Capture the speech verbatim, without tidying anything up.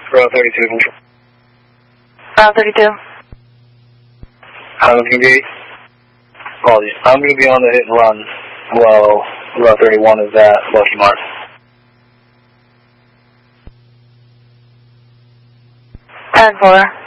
Route thirty-two, control. Route thirty-two. I'm going to be, apologies, I'm going to be on the hit and run while Route thirty-one is at Lucky Mark. ten four.